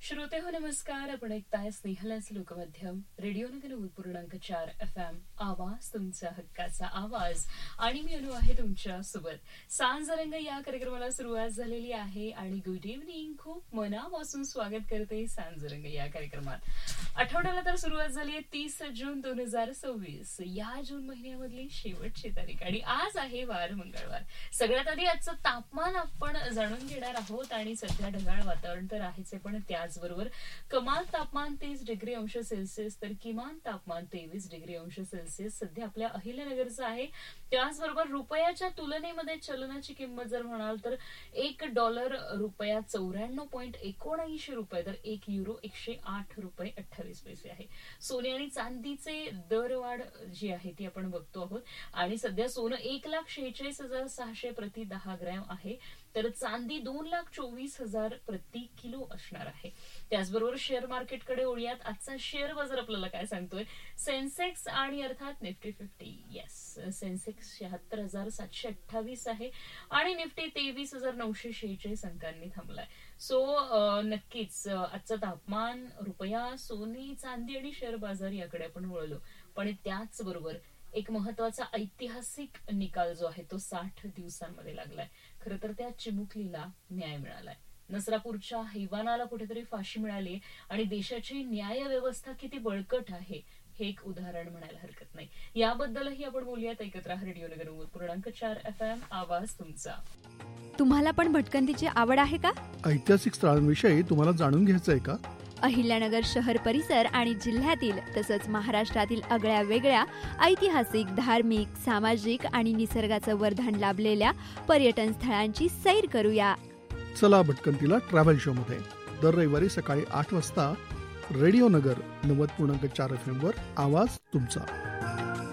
श्रोते हो नमस्कार. आपण ऐकताय स्नेहलाच लोकमाध्यम रेडिओ नगर 90.4 FM. आवाज तुमचा हक्काचा आवाज. आणि मी अनु आहे तुमच्या सोबत. सांजरंग या कार्यक्रमाला सुरुवात झालेली आहे आणि गुड इव्हनिंग. खूप मनापासून स्वागत करते सांजरंग या कार्यक्रमात. आठवड्याला तर सुरुवात झाली आहे 30 जून 2026. या जून महिन्यामधली शेवटची तारीख आणि आज आहे वार मंगळवार. सगळ्यात आधी आजचं तापमान आपण जाणून घेणार आहोत आणि सध्या ढगाळ वातावरण तर आहेच, पण त्याचबरोबर कमाल तापमान 30 डिग्री अंश सेल्सिअस तर किमान तापमान 23 डिग्री अंश सेल्सिअस सध्या आपल्या अहिल्यानगरचं आहे. त्याचबरोबर रुपयाच्या तुलनेमध्ये चलनाची किंमत जर म्हणाल तर $1 रुपया 94.79 रुपये तर €1 108.28 आहे. सोने आणि चांदीचे दरवाढ जी आहे ती आपण बघतो आहोत आणि सध्या सोनं 1,46,600 प्रति 10 ग्रॅम आहे, तर चांदी 2,24,000 प्रति किलो असणार आहे. त्याचबरोबर शेअर मार्केटकडे वळूयात. आजचा शेअर बाजार आपल्याला काय सांगतोय? सेन्सेक्स आणि अर्थात निफ्टी 50. येस, सेन्सेक्स 76,728 आहे आणि निफ्टी 23,946 अंकांनी थांबलाय. सो नक्कीच आजचं तापमान, रुपया, सोने, चांदी आणि शेअर बाजार याकडे आपण वळलो. पण त्याचबरोबर एक महत्वाचा ऐतिहासिक निकाल जो आहे तो 60 दिवसांमध्ये लागलाय. खरं तर त्या चिमुकलीला न्याय मिळालाय. नसरापूरच्या हैवानाला कुठेतरी फाशी मिळाली आणि देशाची न्याय व्यवस्था किती बळकट आहे हे एक उदाहरण म्हणायला हरकत नाही. याबद्दलही आपण बोलूयात. ऐकत राहा रेडिओ नगर 90.4 FM. आवाज तुमचा. तुम्हाला पण भटकंतीची आवड आहे का? ऐतिहासिक स्थळांविषयी तुम्हाला जाणून घ्यायचं आहे का? अहिल्यानगर शहर परिसर आणि जिल्ह्यातील तसंच महाराष्ट्रातील आगळ्या वेगळ्या ऐतिहासिक, धार्मिक, सामाजिक आणि निसर्गाचं वर्धन लाभलेल्या पर्यटन स्थळांची सैर करूया. चला भटकंतीला ट्रॅव्हल शो मध्ये दर रविवारी सकाळी 8 वाजता रेडिओ नगर 90.4 FM वर. आवाज तुमचा.